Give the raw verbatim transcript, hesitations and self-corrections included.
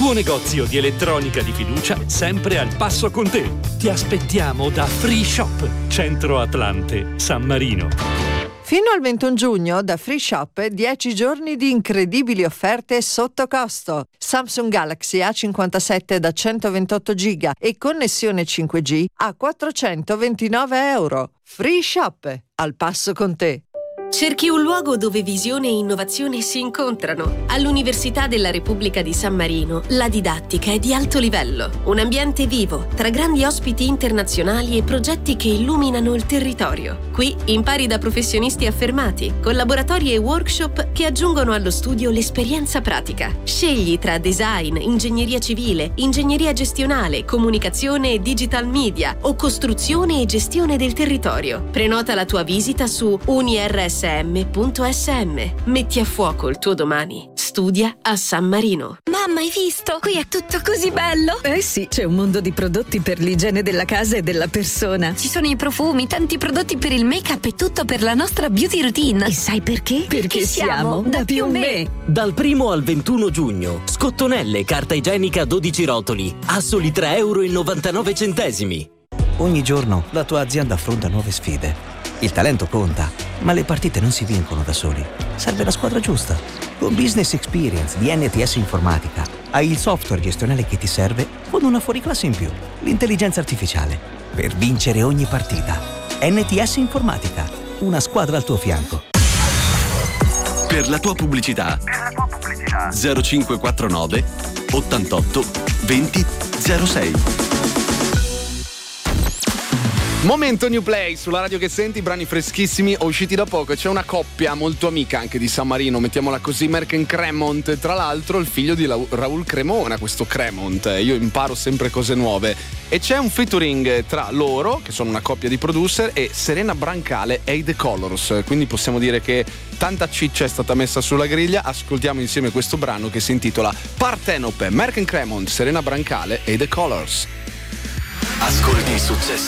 tuo negozio di elettronica di fiducia, sempre al passo con te. Ti aspettiamo da Free Shop, Centro Atlante, San Marino. Fino al ventuno giugno da Free Shop dieci giorni di incredibili offerte sotto costo. Samsung Galaxy A cinquantasette da centoventotto giga e connessione cinque G a quattrocentoventinove euro. Free Shop, al passo con te. Cerchi un luogo dove visione e innovazione si incontrano. All'Università della Repubblica di San Marino la didattica è di alto livello. Un ambiente vivo, tra grandi ospiti internazionali e progetti che illuminano il territorio. Qui impari da professionisti affermati, con laboratori e workshop che aggiungono allo studio l'esperienza pratica. Scegli tra design, ingegneria civile, ingegneria gestionale, comunicazione e digital media o costruzione e gestione del territorio. Prenota la tua visita su unirs punto s m. Metti a fuoco il tuo domani. Studia a San Marino. Mamma, hai visto? Qui è tutto così bello. Eh sì, c'è un mondo di prodotti per l'igiene della casa e della persona. Ci sono i profumi, tanti prodotti per il make-up e tutto per la nostra beauty routine. E sai perché? Perché, Perché siamo da più me. Dal primo al ventuno giugno, scottonelle carta igienica dodici rotoli a soli tre euro e novantanove centesimi. Ogni giorno la tua azienda affronta nuove sfide. Il talento conta, ma le partite non si vincono da soli. Serve la squadra giusta. Con Business Experience di N T S Informatica hai il software gestionale che ti serve con una fuoriclasse in più, l'intelligenza artificiale, per vincere ogni partita. N T S Informatica, una squadra al tuo fianco. Per la tua pubblicità, per la tua pubblicità. zero cinque quattro nove ottantotto venti zero sei. Momento New Play sulla radio che senti, brani freschissimi o usciti da poco. C'è una coppia molto amica anche di San Marino, mettiamola così, Merck Cremont, tra l'altro il figlio di Raul Cremona, questo Cremont. Io imparo sempre cose nuove. E c'è un featuring tra loro, che sono una coppia di producer, e Serena Brancale e The Colors. Quindi possiamo dire che tanta ciccia è stata messa sulla griglia. Ascoltiamo insieme questo brano che si intitola Partenope. Merck Cremont, Serena Brancale e The Colors. Ascolti i successi